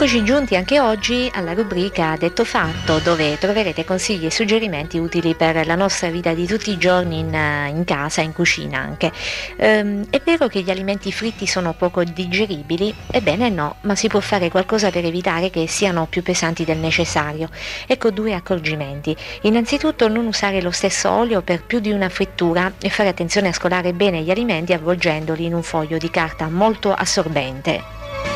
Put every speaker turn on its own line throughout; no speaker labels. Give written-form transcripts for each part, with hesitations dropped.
Eccoci giunti anche oggi alla rubrica Detto Fatto, dove troverete consigli e suggerimenti utili per la nostra vita di tutti i giorni in casa, in cucina anche. È vero che gli alimenti fritti sono poco digeribili? Ebbene no, ma si può fare qualcosa per evitare che siano più pesanti del necessario. Ecco due accorgimenti. Innanzitutto non usare lo stesso olio per più di una frittura e fare attenzione a scolare bene gli alimenti avvolgendoli in un foglio di carta molto assorbente.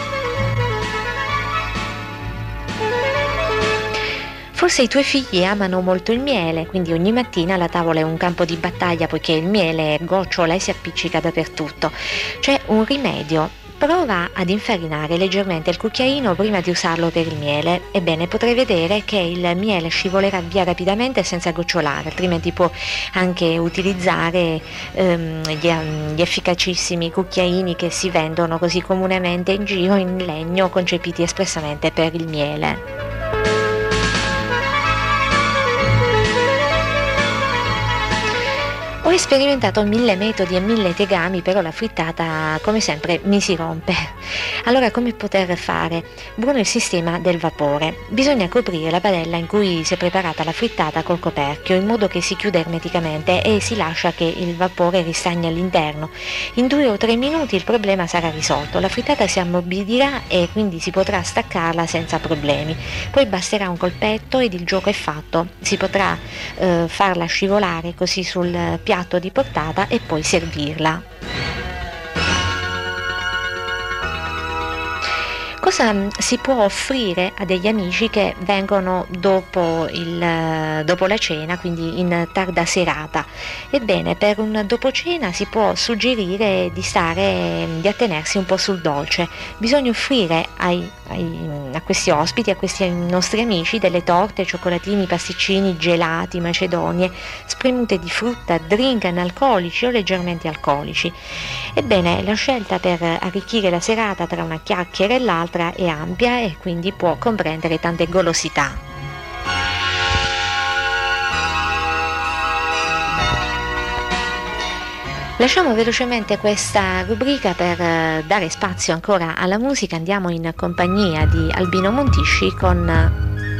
Forse i tuoi figli amano molto il miele, quindi ogni mattina la tavola è un campo di battaglia poiché il miele gocciola e si appiccica dappertutto. C'è un rimedio. Prova ad infarinare leggermente il cucchiaino prima di usarlo per il miele. Ebbene, potrai vedere che il miele scivolerà via rapidamente senza gocciolare, altrimenti può anche utilizzare gli efficacissimi cucchiaini che si vendono così comunemente in giro in legno, concepiti espressamente per il miele. Ho sperimentato 1000 metodi e 1000 tegami, però la frittata come sempre mi si rompe. Allora come poter fare? Buono il sistema del vapore. Bisogna coprire la padella in cui si è preparata la frittata col coperchio in modo che si chiuda ermeticamente e si lascia che il vapore ristagni all'interno. In 2 o 3 minuti il problema sarà risolto, la frittata si ammorbidirà e quindi si potrà staccarla senza problemi. Poi basterà un colpetto ed il gioco è fatto. Si potrà farla scivolare così sul piatto di portata e poi servirla. Cosa si può offrire a degli amici che vengono dopo la cena, quindi in tarda serata? Ebbene, per un dopo cena si può suggerire di attenersi un po' sul dolce. Bisogna offrire a questi ospiti, a questi nostri amici, delle torte, cioccolatini, pasticcini, gelati, macedonie, spremute di frutta, drink analcolici o leggermente alcolici. Ebbene, la scelta per arricchire la serata tra una chiacchiera e l'altra è ampia e quindi può comprendere tante golosità. Lasciamo velocemente questa rubrica per dare spazio ancora alla musica. Andiamo in compagnia di Albino Montisci con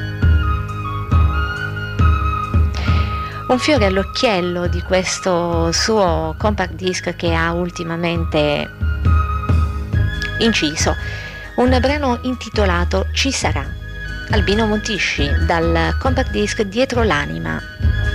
un fiore all'occhiello di questo suo compact disc che ha ultimamente inciso. Un brano intitolato Ci sarà. Albino Montisci dal compact disc Dietro l'anima.